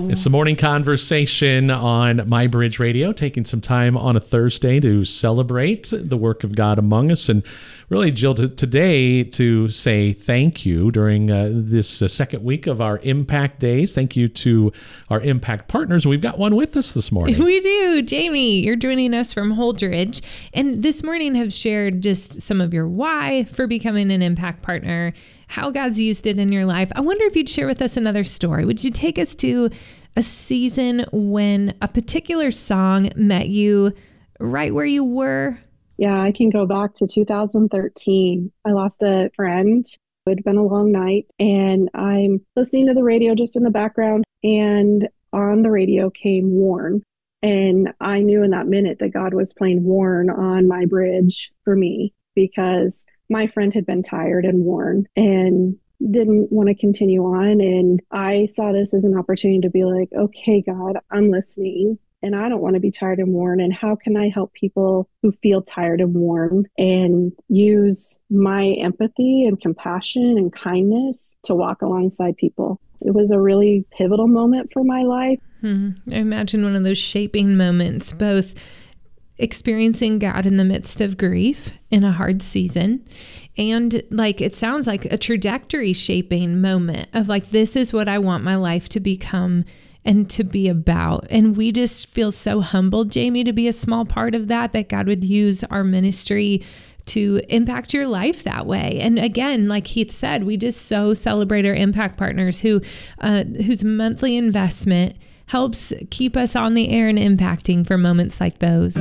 It's the morning conversation on My Bridge Radio, taking some time on a Thursday to celebrate the work of God among us. And really, Jill, today to say thank you during this second week of our Impact Days. Thank you to our Impact partners. We've got one with us this morning. We do. Jamie, you're joining us from Holdridge. And this morning have shared just some of your why for becoming an Impact partner, how God's used it in your life. I wonder if you'd share with us another story. Would you take us to a season when a particular song met you right where you were? Yeah, I can go back to 2013. I lost a friend. It had been a long night, and I'm listening to the radio just in the background, and on the radio came Warn. And I knew in that minute that God was playing Warn on My Bridge for me, because my friend had been tired and worn and didn't want to continue on. And I saw this as an opportunity to be like, okay, God, I'm listening and I don't want to be tired and worn. And how can I help people who feel tired and worn and use my empathy and compassion and kindness to walk alongside people? It was a really pivotal moment for my life. I imagine one of those shaping moments, both experiencing God in the midst of grief in a hard season. And like, it sounds like a trajectory shaping moment of like, this is what I want my life to become and to be about. And we just feel so humbled, Jamie, to be a small part of that God would use our ministry to impact your life that way. And again, like Heath said, we just so celebrate our Impact partners whose monthly investment helps keep us on the air and impacting for moments like those.